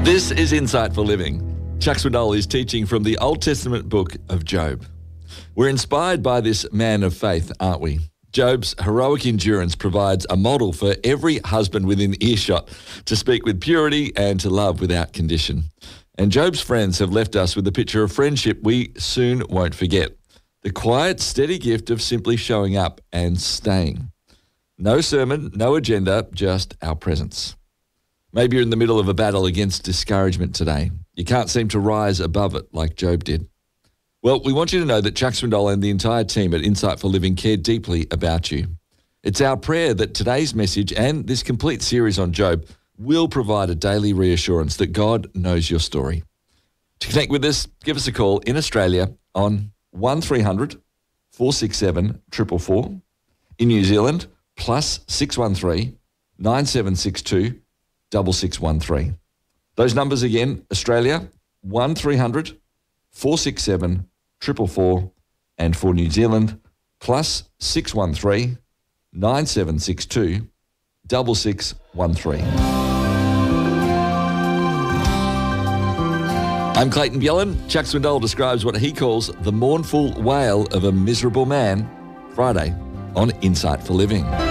This is Insight for Living. Chuck Swindoll is teaching from the Old Testament book of Job. We're inspired by this man of faith, aren't we? Job's heroic endurance provides a model for every husband within earshot to speak with purity and to love without condition. And Job's friends have left us with a picture of friendship we soon won't forget. The quiet, steady gift of simply showing up and staying. No sermon, no agenda, just our presence. Maybe you're in the middle of a battle against discouragement today. You can't seem to rise above it like Job did. Well, we want you to know that Chuck Swindoll and the entire team at Insight for Living care deeply about you. It's our prayer that today's message and this complete series on Job will provide a daily reassurance that God knows your story. To connect with us, give us a call in Australia on 1300 467 444. In New Zealand, plus 613 9762 6613. Those numbers again, Australia, 1300 467 444, and for New Zealand, plus 613 9762 6613. I'm Clayton Bjellan. Chuck Swindoll describes what he calls the mournful wail of a miserable man, Friday on Insight for Living.